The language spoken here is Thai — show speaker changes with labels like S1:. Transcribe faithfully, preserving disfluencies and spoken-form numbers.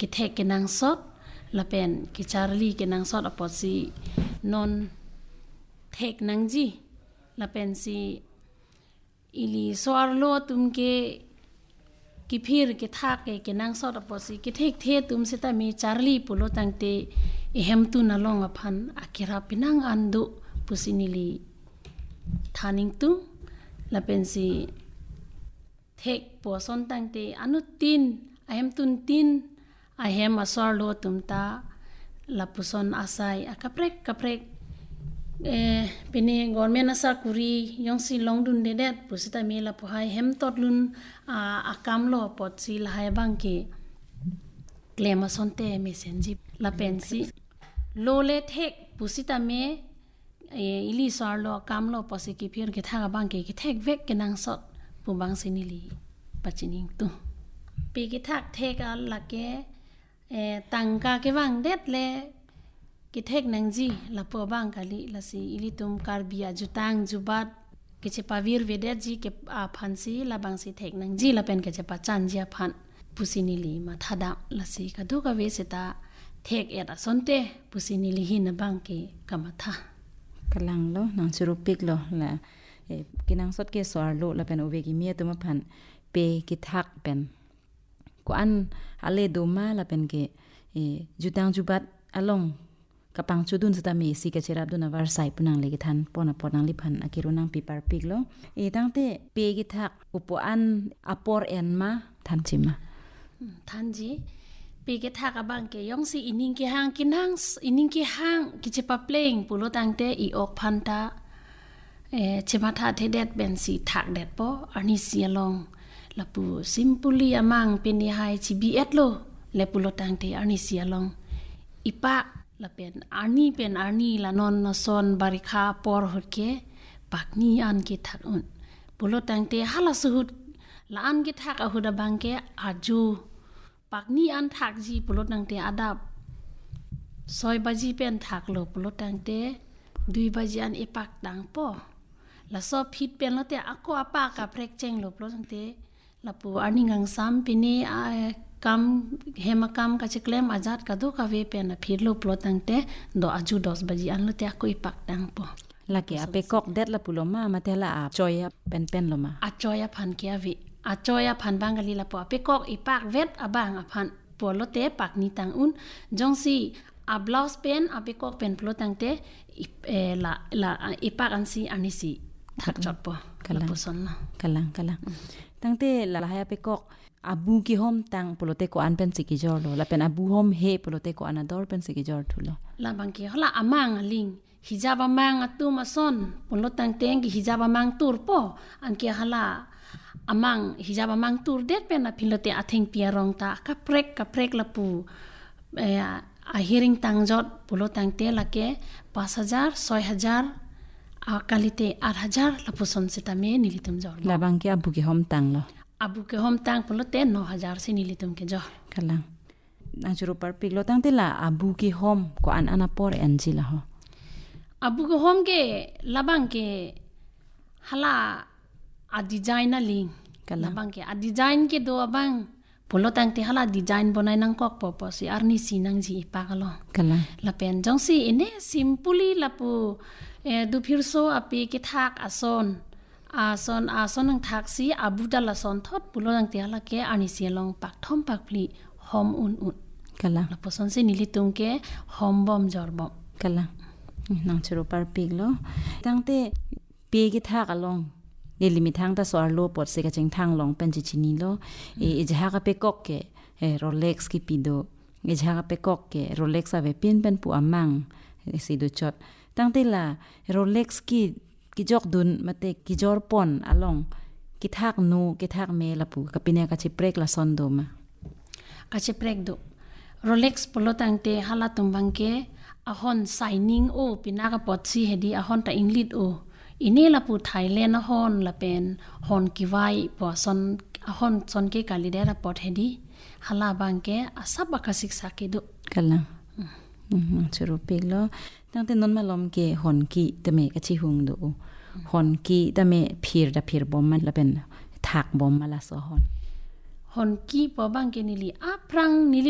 S1: กิเทกกินังสดละเป็นกิจารีกินังสดอปอสีนนเทกนังจีละเป็นสีอิลีสวารโลตุมเกกิพิรกิทักเกกินังสดอปอสีกิเทกเทตุมสิตามีจารีปุโลตังเตอิเฮมตุนลงอพันอากิราปินังอันดุปุสินิลีทานิงตุละเป็นสีเทกปัวซอนตังเตอนุตินอาเฮมตุนตินอาเฮมอสวารโลตุมตาละปุซอนอาศัยอากาเปรกกาเปรกเอเป็นกอร์เมนอาสาคุรียองสิลองดุนเดเดตปุสิตามีละปุไฮเฮมตอดลุนอาอากามโลปอดสิละไฮบังเกเกลมาซอนเตเมเซนจิละเป็นสิโลเลเทกปุสิตามีเออิลิสวารโลอากามโลปอสิกิพิรกิทากบังเกกิเทกเวกกินังสดปุบังสินิลีปัจจินิงตุปีกิทักเทกอัลละเกเอตังกาเกวังเด็ดเลกิเทกนังจีละปัวบังกะลิละสิอิลิตุมคาร์บิอาจุตังจุบัดกิเชปาวิรเวเดดจีเกอาพันซีละบังสิเทกนังจีละเป็นกิเชปาจันจีพันปุสินิลีมาทัดามละสิกะดูกะเวสิตาเทกเอตาซอนเตปุสินิลีหินบังเกกะมะทาก
S2: ำลังโลนางสุรุปิกโลละเอกินังสดเกสวารโลละเป็นโอเวกิเมียตุมพันเปกิทักเป็นกอันอาเลดูมาละเป็นเกเอจุตังจุบัดอลงกับปังจุดุนสตามีสิกะเชรับดุนาวาร์ไซปุนังเลกิทันปอนะปอนังลิพันอากิรุนังปีปาร์ปิกโลเอตั้งเตเปกิทักอุปอันอปอร์เอ็นมาทันจิมา
S1: ทันจีปีกิทักบังเกยองสิอินิงกิฮังกินังอินิงกิฮังกิเจปาเพลงปุโลตังเตอีออกพันตาเอเชมาทาเทเดตเป็นสีถักเด็ดปออันนี้เสียลองละปูซิมปุลีอามังเป็นนิหายชีบีเอ็ดโลและปุโลตังเตอันนี้เสียลองอีปะละเป็นอันนี้เป็นอันนี้ละนอนนซอนบาริคาปอร์หดเกปักนี้อันกิทักอุนปุโลตังเตฮัลสุดละอันกิทักอหุดบังเกอาจูปักนี้อันถักจีปุโลตังเตอาดับซอยบาจีเป็นถักโลปุโลตังเตดุยบาจีอันอีปักดังปอละซอพิดเป็นแล้วแต่อากอปากับเพรกเจงโลปุโลตังเตละปูอันนี้งังซ้ำปีนี้กำเฮมกำกัจเกลมอาจัดกัดูกาเวเป็นพิดโลปลตังเตดออาจูดอสบจีอันลุเตะกุยปักดังปอ
S2: ละเกอเปกอกเด็ดละปุโลมามาเทละอาจอยเป็นเป็นลมา
S1: อาจอยพันเกียวิอาจอยพันบางกะลีละปอเปกอกอีปากเวทอบางอพันปอโลเตปักนี้ตังอุนจงซีอาบลาวสเป็นอาเปกอกเป็นปลตังเตเอละละอีปากอันซีอันนี้ซีทักจอดปอ
S2: กัลังกัลังกัลังตั้งเตละละให้เปกอกอาบูกิฮอมตังปโลเตโกอันเป็นสิกิจอร์โลละเป็นอาบูฮอมเฮปโลเตโกอันดอร์เป็นสิกิจอร์ทุโล
S1: ละบางเกฮละอามังลิงฮิจาบามังอตุมาซอนปโลตังเตงกิฮิจาบามังตูร์ปออันเกฮละอามังฮิจาบามังตูร์เด็ดเป็นอพิโลเตอาเทงเปียรองตากับเพรกกับเพรกละปูเออาฮิริงตังจอดปโลตังเตละเกपाँच हजार छह हजार akalite आठ हजार la puson setame nilitum jor
S2: la bang ke abu ke hom tang lo
S1: abu ke hom tang polote नौ हजार se nilitum ke jor
S2: kalang ang churu par pik lo tang te la abu ke hom ko an ana por enji la ho
S1: abu ke hom ke labang ke hala a design ling labang ke a design ke do abang polo tang te hala design bonai nang kok popo si arni sinang ji pa kalo
S2: kalang
S1: la pen jong si ine simply la pu e du phir so api ke thak ason ason ason nang thak si abu dal ason thot polo tang te hala ke ani si long pak thom pak pli hom un un
S2: kalang
S1: la poson se nili tung ke hom bom jor bom
S2: kalang nang churu par pik lo tang te pe ke thak along ni limit hang ta sor lo pot se ka cheng thang long pen chi chini lo e ja ka pe kok ke e Rolex ki pido e ja ka pe kok ke Rolex ave pin pen pu amang e si do chot tang te la Rolex ki ki jok dun mate ki jor pon along ki thak nu ki thak me la pu ka pine ka chi prek la son do ma
S1: ka chi prek do Rolex polo tang te hala tum bang ke ahon signing o pinaka pot si hedi ahon ta inglit o ini la pu Thailand hon la pen hon kiwai po son hon son ke kalidera pot hedi hala bangke asab ka siksa ke do
S2: kala mm churu pelo tangte non malom ke hon ki tame ka chi hung do hon ki tame phir da phir bom man la pen thak bom mala so hon
S1: hon ki po bangke nili aprang nili